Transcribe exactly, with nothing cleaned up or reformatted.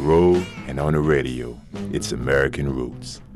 road and on the radio. It's American Roots.